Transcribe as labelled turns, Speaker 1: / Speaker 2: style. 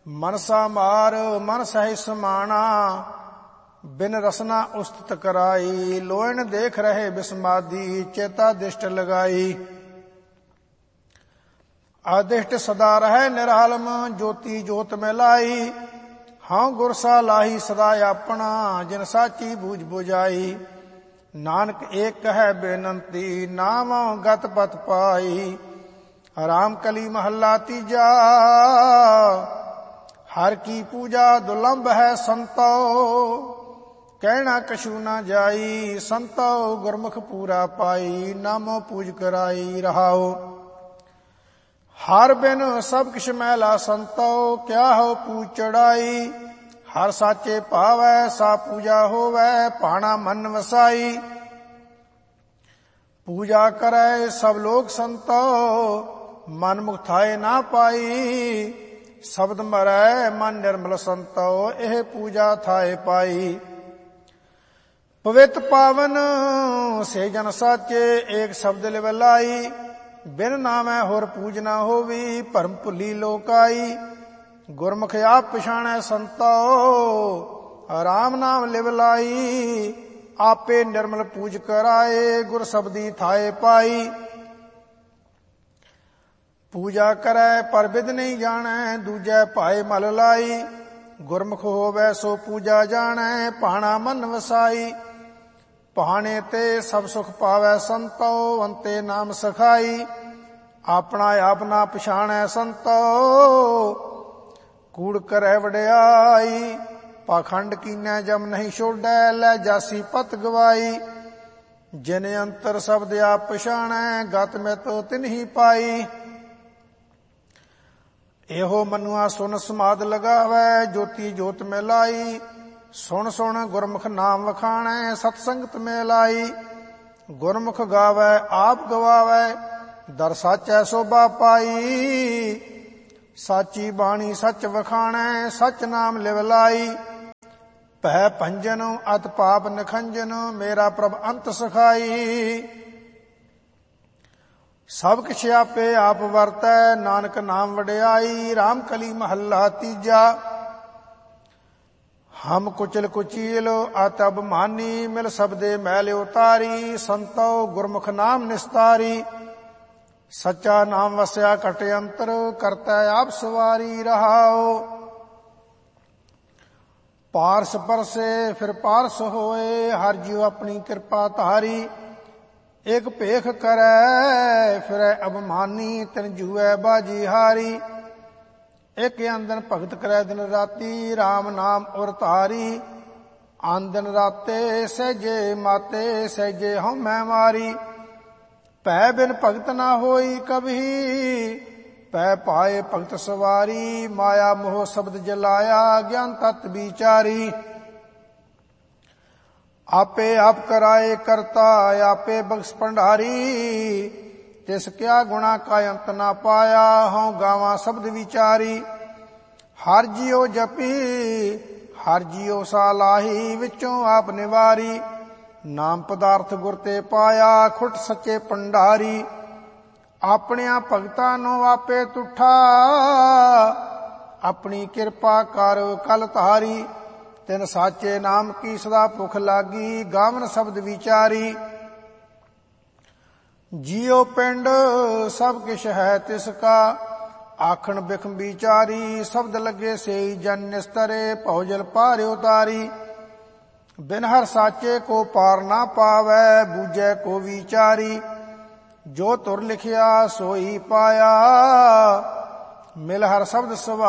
Speaker 1: ਮਨਸਾ ਮਾਰ ਮਨ ਸਹਿ ਸਮਾਣਾ, ਬਿਨ ਰਸਨਾ ਉਸਤਤ ਕਰਾਈ। ਲੋਇਣ ਦੇਖ ਰਹੇ ਬਿਸਮਾਦੀ, ਚੇਤਾ ਦਿਸ਼ਟ ਲਗਾਈ। ਆਦਿਸ਼ਟ ਸਦਾ ਰਹਿ ਨਿਰਾਲਮ, ਜੋਤੀ ਜੋਤ ਮੈਂ ਲਾਈ। ਹਾਂ ਗੁਰਸਾ ਲਾਹੀ ਸਦਾ ਆਪਣਾ, ਜਿਨ ਸਾਚੀ ਬੂਝ ਬੁਝਾਈ। ਨਾਨਕ ਏਕ ਕਹੈ ਬੇਨੰਤੀ, ਨਾਮੋਂ ਗਤ ਪਤ ਪਾਈ। ਰਾਮ ਕਲੀ ਮਹੱਲਾ ਤੀਜਾ, ਹਰ ਕੀ ਪੂਜਾ ਦੁਲੰਭ ਹੈ ਸੰਤੋ। ਕਹਿਣਾ ਕਛੂ ਨਾ ਜਾਈ, ਸੰਤੋ ਗੁਰਮੁਖ ਪੂਰਾ ਪਾਈ। ਨਾਮੋ ਪੂਜ ਕਰਾਈ ਰਹਾਓ। ਹਰ ਬਿਨ ਸਭ ਕਿਛ ਮੈਲਾ ਸੰਤੋ, ਕਿਆ ਹੋ ਪੂਜ ਚੜਾਈ। ਹਰ ਸਾਚੇ ਭਾਵੈ ਸਾ ਪੂਜਾ ਹੋਵੈ, ਭਾਣਾ ਮਨ ਵਸਾਈ। ਪੂਜਾ ਕਰੈ ਸਭ ਲੋਕ ਸੰਤੋ, ਮਨ ਮੁਖ ਥਾਏ ਨਾ ਪਾਈ। ਸ਼ਬਦ ਮਰੈ ਮਨ ਨਿਰਮਲ ਸੰਤੋ, ਇਹ ਪੂਜਾ ਥਾਏ ਪਾਈ। ਪਵਿੱਤ ਪਾਵਨ ਸੇ ਜਨ ਸਾਚੇ, ਏਕ ਸ਼ਬਦ ਲਿਵ ਲਾਈ। ਬਿਨ ਨਾਮੈ ਹੋਰ ਪੂਜ ਨਾ ਹੋਵੀ, ਭਰਮ ਭੁੱਲੀ ਲੋਕਾਈ। ਗੁਰਮੁਖ ਆਪ ਪਛਾਣੈ ਸੰਤੋ, ਰਾਮ ਨਾਮ ਲਿਵ ਲਾਈ। ਆਪੇ ਨਿਰਮਲ ਪੂਜ ਕਰਾਏ, ਗੁਰ ਸ਼ਬਦੀ ਥਾਏ ਪਾਈ। ਪੂਜਾ ਕਰੈ ਪਰ ਬਿਦ ਨਹੀਂ ਜਾਣੈ, ਦੂਜੈ ਭਾਏ ਮਲ ਲਾਈ। ਗੁਰਮੁਖ ਹੋਵੈ ਸੋ ਪੂਜਾ ਜਾਣੈ, ਭਾਣਾ ਮਨ ਵਸਾਈ। ਭਾਣੇ ਤੇ ਸਭ ਸੁਖ ਪਾਵੈ ਸੰਤੋ, ਅੰਤੇ ਨਾਮ ਸਖਾਈ। ਆਪਣਾ ਆਪ ਨਾ ਪਛਾਣੈ ਸੰਤੋ, ਕੂੜ ਕਰੈ ਵਡਿਆਈ। ਪਾਖੰਡ ਕੀਨੈ ਜਮ ਨਹੀਂ ਛੋਡੈ, ਲੈ ਜਾਸੀ ਪਤ ਗਵਾਈ। ਜਿਨ ਅੰਤਰ ਸ਼ਬਦ ਆਪ ਪਛਾਣੈ, ਗਤ ਮਿਤ ਤਿਨਹੀ ਪਾਈ। ਇਹੋ ਮਨੁਆ ਸੁਨ ਸਮਾਦ ਲਗਾਵੈ, ਜੋਤੀ ਜੋਤ ਮੈਂ ਲਾਈ। ਸੁਣ ਸੁਣ ਗੁਰਮੁਖ ਨਾਮ ਵਖਾਣੈ, ਸਤ ਸੰਗਤ ਮੈਂ ਲਾਈ। ਗੁਰਮੁਖ ਗਾਵੈ ਆਪ ਗਵਾਵੈ, ਦਰ ਸਾਚੈ ਸੋਭਾ ਪਾਈ। ਸਾਚੀ ਬਾਣੀ ਸੱਚ ਵਖਾਣੈ, ਸਚ ਨਾਮ ਲਿਵ ਲਾਈ। ਭੈ ਭੰਜਨ ਅਤ ਪਾਪ ਨਿਖੰਜਨ, ਮੇਰਾ ਪ੍ਰਭ ਅੰਤ ਸਖਾਈ। ਸਭ ਕਿਛ ਆਪੇ ਆਪ ਵਰਤੈ, ਨਾਨਕ ਨਾਮ ਵਡਿਆਈ। ਰਾਮ ਕਲੀ ਮਹੱਲਾ ਤੀਜਾ, ਹਮ ਕੁਚਲ ਕੁਚੀਲ ਅਤ ਅਭਮਾਨੀ, ਮਿਲ ਸਬਦੇ ਮੈਲ ਉਤਾਰੀ। ਸੰਤੋ ਗੁਰਮੁਖ ਨਾਮ ਨਿਸਤਾਰੀ। ਸੱਚਾ ਨਾਮ ਵਸਿਆ ਘਟ ਅੰਤਰ, ਕਰਤਾ ਆਪ ਸਵਾਰੀ ਰਹਾਓ। ਪਾਰਸ ਪਰਸੇ ਫਿਰ ਪਾਰਸ ਹੋਏ, ਹਰ ਜੀਉ ਆਪਣੀ ਕਿਰਪਾ ਧਾਰੀ। ਇਕ ਭੇਖ ਕਰੈ ਫਿਰੈ ਅਭਮਾਨੀ, ਤਿਨ ਜੂਐ ਬਾਜੀ ਹਾਰੀ। ਇਕ ਅੰਦਨ ਭਗਤ ਕਰੈ ਦਿਨ ਰਾਤੀ, ਰਾਮ ਨਾਮ ਉਰ ਧਾਰੀ। ਆਂਦਨ ਰਾਤੇ ਸਹਿਜੇ ਮਾਤੇ, ਸਹਿਜੇ ਹਉਮੈ ਮਾਰੀ। ਭੈ ਬਿਨ ਭਗਤ ਨਾ ਹੋਈ ਕਬਹੀ, ਭੈ ਪਾਏ ਭਗਤ ਸਵਾਰੀ। ਮਾਇਆ ਮੋਹ ਸ਼ਬਦ ਜਲਾਇਆ, ਗਿਆਨ ਤਤ ਵਿਚਾਰੀ। ਆਪੇ ਆਪ ਕਰਾਏ ਕਰਤਾ, ਆਪੇ ਬਖਸ਼ ਭੰਡਾਰੀ। ਤਿਸ ਕਿਆ ਗੁਣਾ ਕਾ ਅੰਤ ਨਾ ਪਾਇਆ, ਹਉ ਗਾਵਾਂ ਸ਼ਬਦ ਵਿਚਾਰੀ। ਹਰ ਜੀਉ ਜਪੀ ਹਰ ਜੀਉ ਸਾਲਾਹੀ, ਵਿੱਚੋਂ ਆਪ ਨਿਵਾਰੀ। ਨਾਮ ਪਦਾਰਥ ਗੁਰ ਤੇ ਪਾਇਆ, ਖੁੱਟ ਸੱਚੇ ਭੰਡਾਰੀ। ਆਪਣਿਆਂ ਭਗਤਾਂ ਨੂੰ ਆਪੇ ਤੁਠਾ, ਆਪਣੀ ਕਿਰਪਾ ਕਰ ਕਲ ਧਾਰੀ। ਤਿਨ ਸਾਚੇ ਨਾਮ ਕੀ ਸਦਾ ਭੁਖ ਲਾਗੀ, ਗਾਵਨ ਸ਼ਬਦ ਵਿਚਾਰੀ। ਜੀਉ ਪਿੰਡ ਸਭ ਕਿਛ ਹੈ ਤਿਸ ਕਾ, ਆਖਣ ਬਿਖਮ ਵਿਚਾਰੀ। ਸ਼ਬਦ ਲੱਗੇ ਸੇਈ ਜਨ ਨਿਸਤਰੇ, ਭਉਜਲ ਪਾਰ ਉਤਾਰੀ। ਬਿਨ ਹਰ ਸਾਚੇ ਕੋ ਪਾਰ ਨਾ ਪਾਵੈ, ਬੂਝੈ ਕੋ ਵਿਚਾਰੀ। ਜੋ ਤੁਰ ਲਿਖਿਆ ਸੋਈ ਪਾਇਆ, ਮਿਲ ਹਰ ਸ਼ਬਦ ਸਵਾ